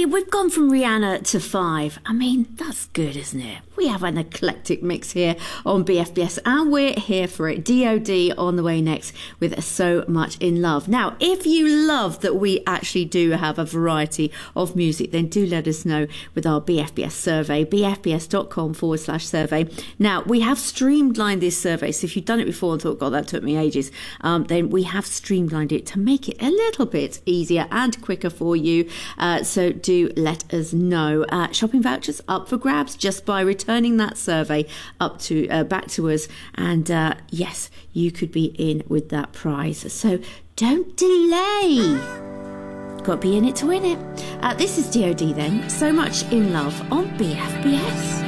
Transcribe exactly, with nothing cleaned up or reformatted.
mean, we've gone from Rihanna to Five. I mean, that's good, isn't it? We have an eclectic mix here on B F B S, and we're here for it. D O D on the way next with So Much in Love. Now, if you love that we actually do have a variety of music, then do let us know with our B F B S survey, b f b s dot com forward slash survey. Now, we have streamlined this survey, so if you've done it before and thought, God, that took me ages, um, then we have streamlined it to make it a little bit easier and quicker for you. Uh, so do let us know. Uh, shopping vouchers up for grabs just by returning that survey up to uh, back to us, and uh, yes, you could be in with that prize. So don't delay. Got to be in it to win it. Uh, this is D O D then. So Much in Love on B F B S.